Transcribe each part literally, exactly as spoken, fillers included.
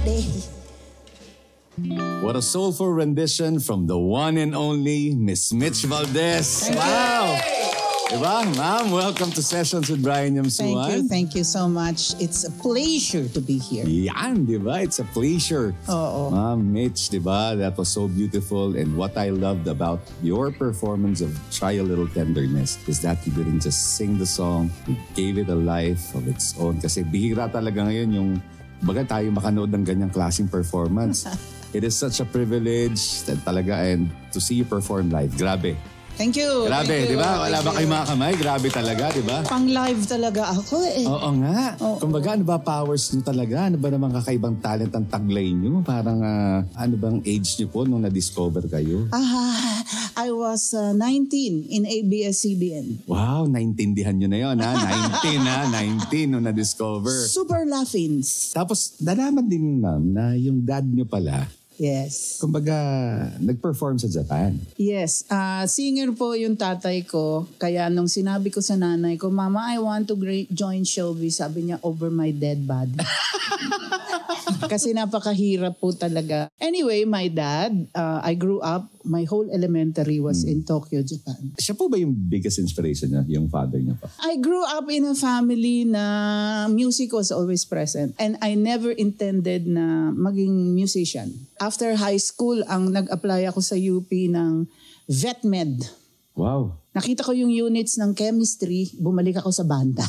day. What a soulful rendition from the one and only Miss Mitch Valdez. Thank Wow! you. Diba? Ma'am, welcome to Sessions with Brian Yamsuan. Thank you, thank you so much. It's a pleasure to be here. Yan, diba? It's a pleasure. Oo. Ma'am Mitch, diba? That was so beautiful. And what I loved about your performance of Try a Little Tenderness is that you didn't just sing the song, you gave it a life of its own. Kasi bihira talaga ngayon yung baga tayo makanood ng ganyang klaseng performance. It is such a privilege that talaga, and to see you perform live. Grabe. Thank you. Grabe, thank di you, ba? Wala thank ba you. kayong mga kamay? Grabe talaga, di ba? Pang live talaga ako eh. Oo nga. Oo. Kumbaga, ano ba powers nyo talaga? Ano ba namang kakaibang talent ang taglay nyo? Parang, ah, ano bang age nyo po nung na-discover kayo? Ah, I was uh, nineteen in A B S C B N. Wow, naintindihan nyo na yun, ha? nineteen, ha? nineteen nung na-discover. Super Laughings. Tapos, nalaman din, ma'am, na yung dad nyo pala, Yes. kumbaga, nag-perform sa Japan. Yes. Uh, singer po yung tatay ko. Kaya nung sinabi ko sa nanay ko, Mama, I want to gra- join showbiz. Sabi niya, over my dead body. Kasi napakahirap po talaga. Anyway, my dad, uh, I grew up, my whole elementary was in Tokyo, Japan. Siya po ba yung biggest inspiration niya, yung father niya pa? I grew up in a family na music was always present. And I never intended na maging musician. After high school, ang nag-apply ako sa U P ng VetMed. Wow. Nakita ko yung units ng chemistry, bumalik ako sa banda.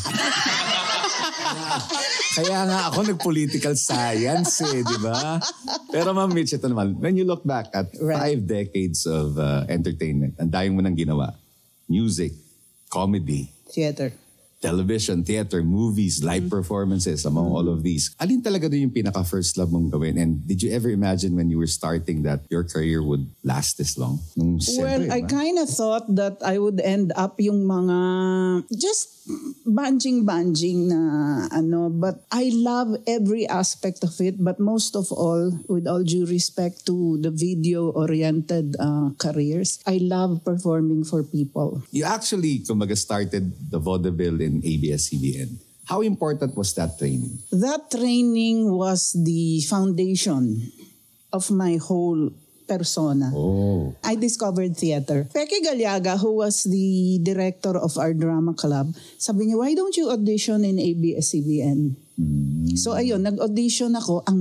Kaya nga ako nag-political science eh, di ba? Pero Ma'am Mitch, ito naman, when you look back at Right. five decades of uh, entertainment, ang dayong mo nang ginawa. Music, comedy, Theater. television, theater, movies, live performances, among all of these. Alin talaga doon yung pinaka-first love mong gawin? And did you ever imagine when you were starting that your career would last this long? Nung Well, siyempre, I diba? kind of thought that I would end up yung mga just banjing-banjing na ano. But I love every aspect of it. But most of all, with all due respect to the video-oriented uh, careers, I love performing for people. You actually, kumbaga, started the vaudeville in A B S C B N. How important was that training? That training was the foundation of my whole persona. Oh. I discovered theater. Peke Galiaga, who was the director of our drama club, sabi niya, why don't you audition in A B S C B N? So ayun, nag-audition ako. Ang